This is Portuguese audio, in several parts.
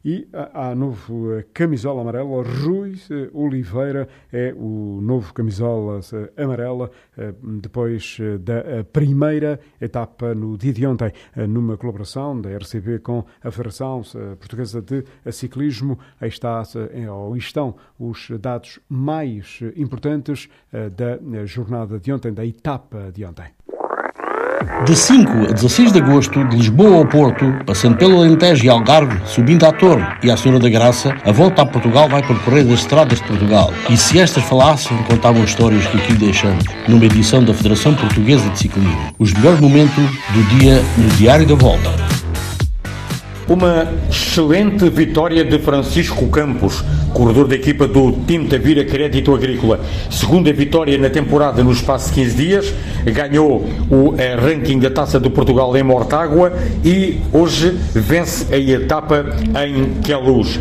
E há novo camisola amarela. Rui Oliveira é o novo camisola amarela depois da primeira etapa no dia de ontem, numa colaboração da RCB com a Federação Portuguesa de Ciclismo. Aí estão os dados mais importantes da jornada de ontem, da etapa de ontem. De 5 a 16 de agosto, de Lisboa ao Porto, passando pelo Alentejo e Algarve, subindo à Torre e à Senhora da Graça, a volta a Portugal vai percorrer as estradas de Portugal. E se estas falassem, contavam histórias que aqui deixamos, numa edição da Federação Portuguesa de Ciclismo. Os melhores momentos do dia no Diário da Volta. Uma excelente vitória de Francisco Campos, corredor da equipa do Team Tavira Crédito Agrícola. Segunda vitória na temporada no espaço de 15 dias. Ganhou o ranking da Taça de Portugal em Mortágua e hoje vence a etapa em Queluz.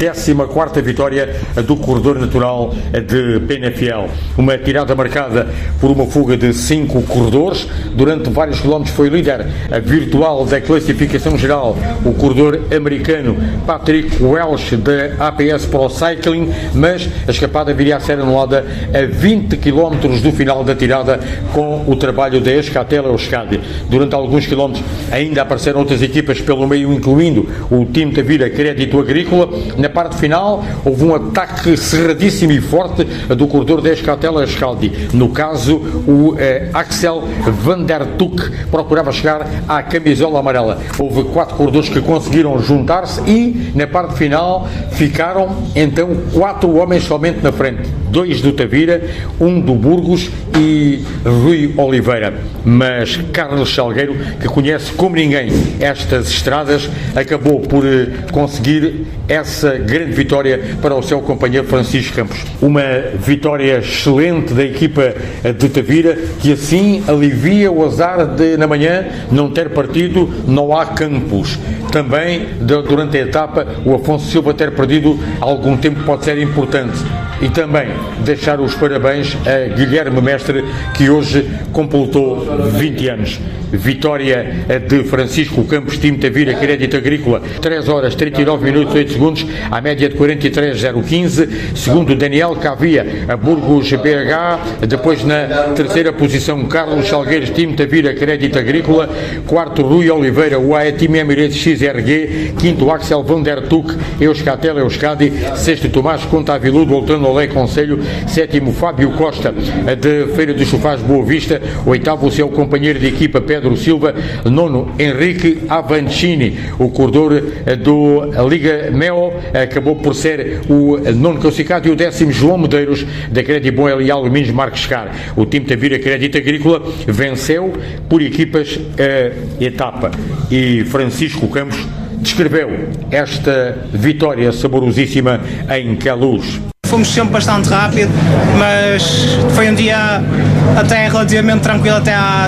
14ª vitória do corredor natural de Penafiel. Uma tirada marcada por uma fuga de 5 corredores. Durante vários quilómetros foi líder virtual da classificação geral o corredor americano Patrick Welch da APS Pro Cycling, mas a escapada viria a ser anulada a 20 km do final da tirada com o trabalho da Euskaltel Euskadi. Durante alguns quilómetros ainda apareceram outras equipas pelo meio, incluindo o Team Tavira Crédito Agrícola. Na parte final houve um ataque cerradíssimo e forte do corredor da Euskaltel Euskadi. No caso, o Axel van der Tuck procurava chegar à camisola amarela. Houve 4 corredores que conseguiram juntar-se e na parte final ficaram então 4 homens somente na frente. 2 do Tavira, 1 do Burgos e Rui Oliveira. Mas Carlos Salgueiro, que conhece como ninguém estas estradas, acabou por conseguir essa grande vitória para o seu companheiro Francisco Campos. Uma vitória excelente da equipa de Tavira, que assim alivia o azar de na manhã não ter partido Noah Campos. Também durante a etapa o Afonso Silva ter perdido algum tempo pode ser importante. E também deixar os parabéns a Guilherme Mestre, que hoje completou 20 anos. Vitória de Francisco Campos, Team Tavira Crédito Agrícola, 3 horas 39 minutos 8 segundos, à média de 43,015. Segundo Daniel Cavia, a Burgos BH. Depois na terceira posição Carlos Salgueiros, Team Tavira Crédito Agrícola. Quarto Rui Oliveira, UAE Team Emirates XRG. Quinto Axel van der Tuck, Euskaltel Euskadi. Sexto Tomás Contaviludo, voltando ao Lei Conselho. Sétimo Fábio Costa, de Feira dos Sofás Boa Vista. Oitavo o seu companheiro de equipa Pedro Silva. Nono Henrique Avancini, o corredor do Liga Meo, acabou por ser o nono classificado. E o 10º João Medeiros, da Crédito Boel e Alumínios Marques Car. O time Tavira Crédito Agrícola venceu por equipas a etapa e Francisco Campos descreveu esta vitória saborosíssima em Queluz. Fomos sempre bastante rápido, mas foi um dia até relativamente tranquilo até à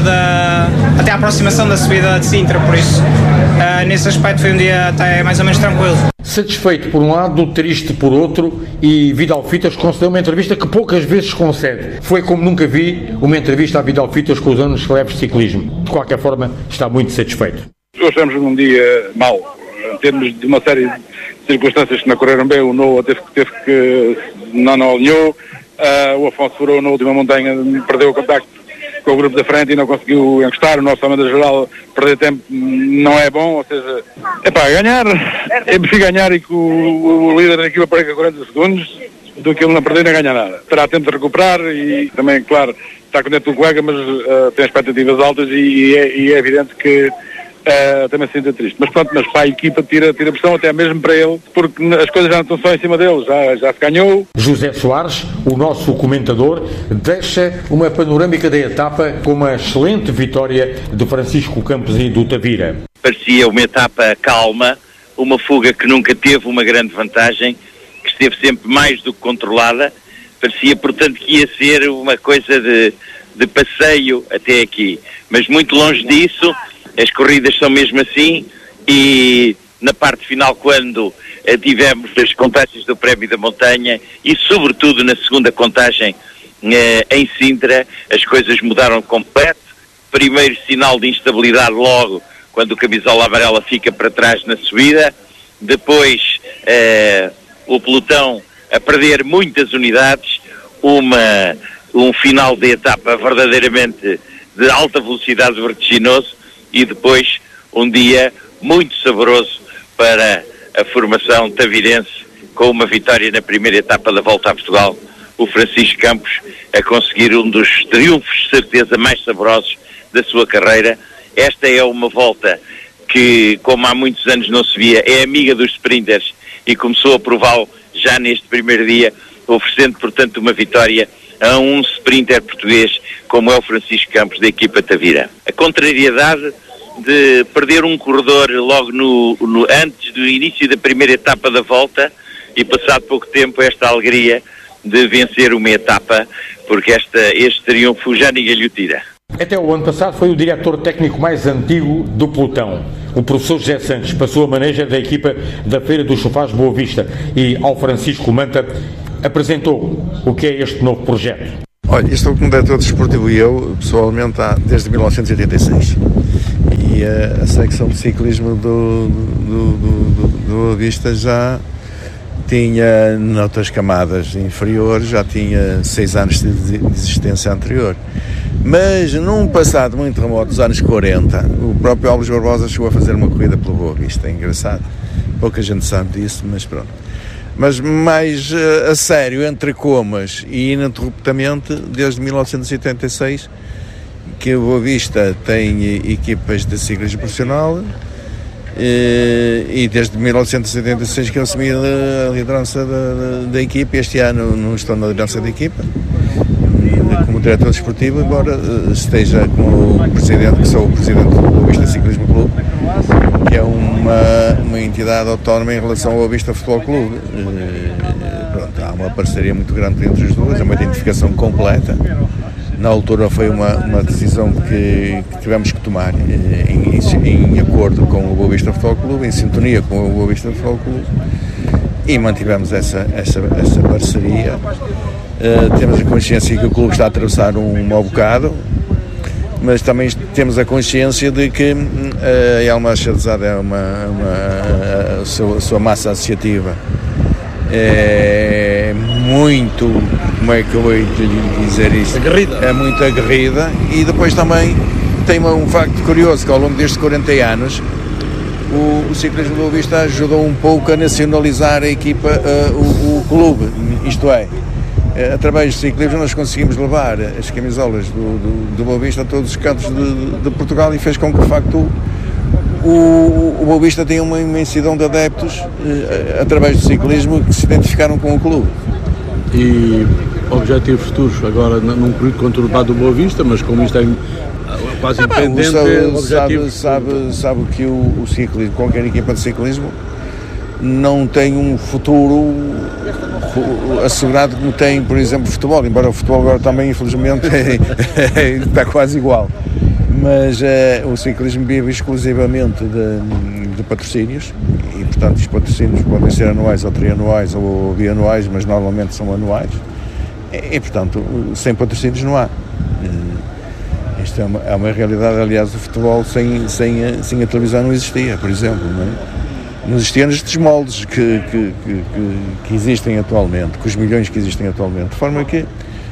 aproximação da subida de Sintra, por isso nesse aspecto foi um dia até mais ou menos tranquilo. Satisfeito por um lado, triste por outro, e Vidal Fitas concedeu uma entrevista que poucas vezes concede. Foi como nunca vi uma entrevista a Vidal Fitas com os anos célebres de ciclismo. De qualquer forma, está muito satisfeito. Hoje estamos num dia mau, em termos de uma série de circunstâncias que não correram bem. O Noah teve que não alinhou, o Afonso furou na última montanha, perdeu o contacto com o grupo da frente e não conseguiu encostar. O nosso homem da geral, perder tempo não é bom, ou seja, ganhar, é preciso ganhar e que o líder da equipa perca 40 segundos do que ele não perder nem ganhar nada. Terá tempo de recuperar e também, claro, está contente do colega, mas tem expectativas altas e é evidente que também se sinta triste, mas pronto, mas para a equipa tira pressão até mesmo para ele, porque as coisas já não estão só em cima dele, já se ganhou. José Soares, o nosso comentador, deixa uma panorâmica da etapa com uma excelente vitória de Francisco Campos e do Tavira. Parecia uma etapa calma, uma fuga que nunca teve uma grande vantagem, que esteve sempre mais do que controlada. Parecia, portanto, que ia ser uma coisa de passeio até aqui, mas muito longe disso. As corridas são mesmo assim, e na parte final, quando tivemos as contagens do Prémio da Montanha e sobretudo na segunda contagem em Sintra, as coisas mudaram completo. Primeiro sinal de instabilidade logo quando o camisola amarela fica para trás na subida, depois o pelotão a perder muitas unidades, um final de etapa verdadeiramente de alta velocidade, vertiginoso, e depois um dia muito saboroso para a formação tavirense, com uma vitória na primeira etapa da Volta a Portugal, o Francisco Campos a conseguir um dos triunfos, de certeza, mais saborosos da sua carreira. Esta é uma volta que, como há muitos anos não se via, é amiga dos sprinters e começou a prová-lo já neste primeiro dia, oferecendo, portanto, uma vitória a um sprinter português como é o Francisco Campos, da equipa Tavira. A contrariedade de perder um corredor logo antes do início da primeira etapa da volta, e passado pouco tempo esta alegria de vencer uma etapa, porque este triunfo já ninguém lhe tira. Até o ano passado foi o diretor técnico mais antigo do pelotão. O professor José Santos passou a manager da equipa da Feira dos Sofás Boa Vista e ao Francisco Manta apresentou o que é este novo projeto. Olha, estou como diretor desportivo e eu, pessoalmente, desde 1986. E a secção de ciclismo do Boa Vista já tinha, noutras camadas inferiores, já tinha 6 anos de existência anterior. Mas num passado muito remoto, dos anos 40, o próprio Alves Barbosa chegou a fazer uma corrida pelo Boa Vista. É engraçado. Pouca gente sabe disso, mas pronto. Mas mais a sério, entre comas e ininterruptamente, desde 1976, que o Boa Vista tem equipas de ciclismo profissional, e desde 1976 que eu assumi a liderança da equipa. Este ano não estou na liderança da equipa como diretor desportivo, embora esteja como presidente, que sou o presidente do Boa Vista Ciclismo Clube, que é uma entidade autónoma em relação ao Boa Vista Futebol Clube. Pronto, há uma parceria muito grande entre os dois, é uma identificação completa. Na altura foi uma decisão que tivemos que tomar em acordo com o Boa Vista Futebol Clube, em sintonia com o Boa Vista Futebol Clube, e mantivemos essa parceria. Temos a consciência que o clube está a atravessar um mau bocado, mas também temos a consciência de que a Elma Achadezada é a sua massa associativa é muito, como é que eu vou lhe dizer isto? Aguerrida. É muito aguerrida, e depois também tem um facto curioso, que ao longo destes 40 anos o ciclismo do Boa Vista ajudou um pouco a nacionalizar a equipa, o clube, isto é, através do ciclismo nós conseguimos levar as camisolas do Boa Vista a todos os cantos de Portugal, e fez com que de facto o Boa Vista tem uma imensidão de adeptos através do ciclismo que se identificaram com o clube. E objetivos futuros agora num período conturbado do Boa Vista, mas como isto é quase independente, sabe que o ciclismo, qualquer equipa de ciclismo não tem um futuro assegurado como tem, por exemplo, o futebol, embora o futebol agora também, infelizmente, está quase igual. Mas o ciclismo vive exclusivamente de patrocínios, e portanto os patrocínios podem ser anuais ou trianuais ou bianuais, mas normalmente são anuais, e portanto sem patrocínios não há. Isto é uma realidade. Aliás, o futebol sem a televisão não existia, por exemplo, não é? Não existiam estes moldes que existem atualmente, com os milhões que existem atualmente, de forma que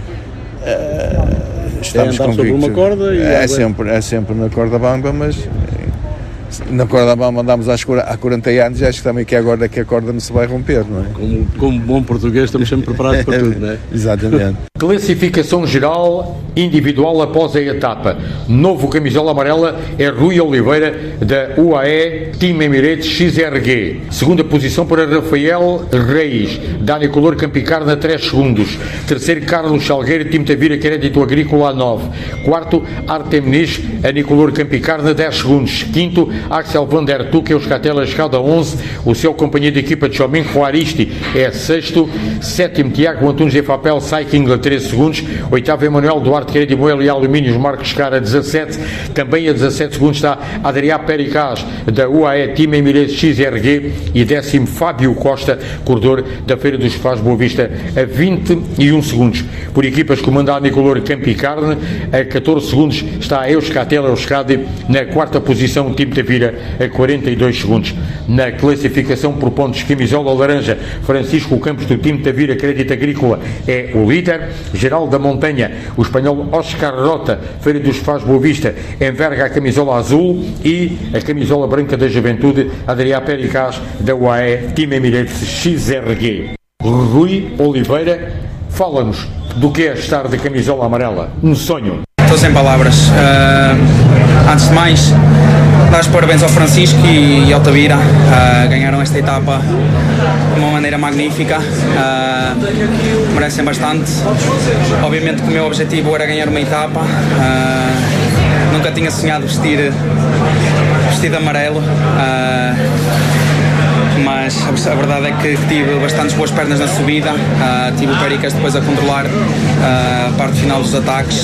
estamos convictos. Sobre uma corda e é sempre na corda bamba, mas na corda bamba andamos há 40 anos, e acho também que agora que a corda não se vai romper, não é? Como bom português estamos sempre preparados para tudo, não é? Exatamente. Classificação geral individual após a etapa. Novo camisola amarela é Rui Oliveira, da UAE Team Emirates XRG. Segunda posição para Rafael Reis, da Anicolor Campicarna, 3 segundos. Terceiro, Carlos Salgueiro, Team Tavira Crédito Agrícola, a 9. Quarto, Artem Nis, Anicolor Campicarna, 10 segundos. Quinto, Axel Van der Tuque, Euscatela Escada, 11. O seu companheiro de equipa de Chomin Juaristi é 6º. Sétimo, Tiago Antunes de Papel, Saik Inglaterra, 13 segundos. Oitavo, Emanuel Duarte Queira de Moel e Alumínios Marcos Cara, 17. Também a 17 segundos está Adrià Pericaz, da UAE Team Emirates XRG. E 10º, Fábio Costa, corredor da Feira dos Sofás Boa Vista, a 21 segundos. Por equipas, comandado Nicolor Campicarne, a 14 segundos está a Euskatel Euskadi. Na quarta posição, Tim Tavira, a 42 segundos. Na classificação por pontos, camisola laranja, Francisco Campos do Tim Tavira Crédito Agrícola é o líder. Geral da Montanha, o espanhol Oscar Rota, Feira dos Sofás Boa Vista, enverga a camisola azul, e a camisola branca da Juventude, Adrià Pericaz, da UAE Team Emirates XRG. Rui Oliveira, fala-nos do que é estar de camisola amarela. Um sonho. Estou sem palavras. Antes de mais, dar os parabéns ao Francisco e ao Tavira. Ganharam esta etapa de uma maneira magnífica. Merecem bastante. Obviamente que o meu objetivo era ganhar uma etapa. Nunca tinha sonhado vestir de amarelo. Mas a verdade é que tive bastantes boas pernas na subida, tive o Pericas depois a controlar a parte final dos ataques,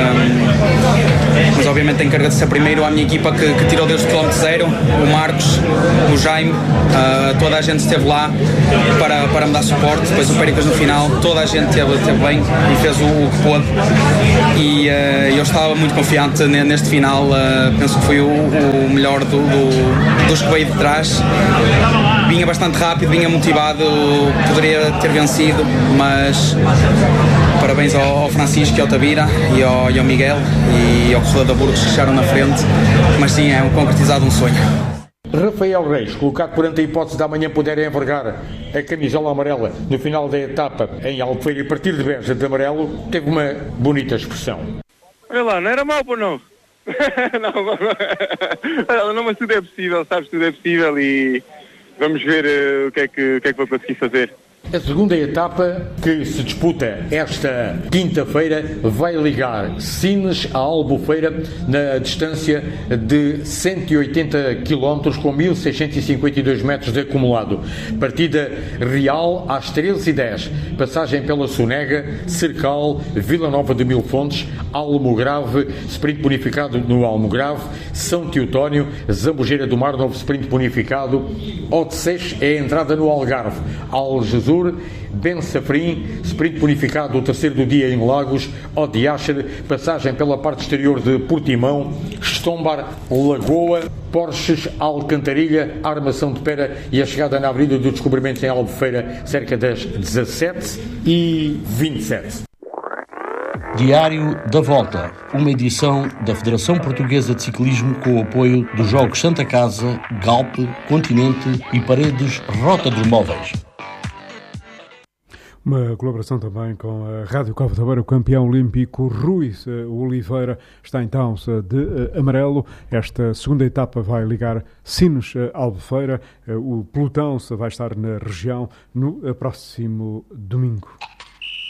mas obviamente tenho que agradecer primeiro à minha equipa que tirou desde o quilómetro zero, o Marcos, o Jaime, toda a gente esteve lá para me dar suporte, depois o Pericas no final, toda a gente esteve bem e fez o que pôde, e eu estava muito confiante neste final, penso que fui o melhor dos que veio de trás. Vinha bastante rápido, vinha motivado, poderia ter vencido, mas parabéns ao Francisco e ao Tavira e ao Miguel e ao corredor da Burgos que chegaram na frente, mas sim, é concretizado um sonho. Rafael Reis, colocado perante a hipótese de amanhã poderem envergar a camisola amarela no final da etapa em Albufeira e partir de Beja de amarelo, teve uma bonita expressão. Olha lá, não era mau, por não? Não, mas tudo é possível, sabes, tudo é possível e vamos ver o que é que vou conseguir fazer. A segunda etapa que se disputa esta quinta-feira vai ligar Sines a Albufeira na distância de 180 km com 1.652 metros de acumulado. Partida real às 13h10. Passagem pela Sonega, Cercal, Vila Nova de Mil Fontes, Almograve, sprint bonificado no Almograve, São Teotónio, Zambujeira do Mar, novo sprint bonificado, Odecés é a entrada no Algarve, Algesur, Ben Safrim, sprint bonificado o terceiro do dia em Lagos, Odiacher, passagem pela parte exterior de Portimão, Estombar, Lagoa, Porches, Alcantarilha, Armação de Pera e a chegada na Avenida do Descobrimento em Albufeira, cerca das 17h27. Diário da Volta, uma edição da Federação Portuguesa de Ciclismo com o apoio dos Jogos Santa Casa, Galp, Continente e Paredes Rota dos Móveis. Uma colaboração também com a Rádio Cova da Beira, o campeão olímpico Rui Oliveira está então de amarelo. Esta segunda etapa vai ligar Sines a Albufeira. O pelotão vai estar na região no próximo domingo.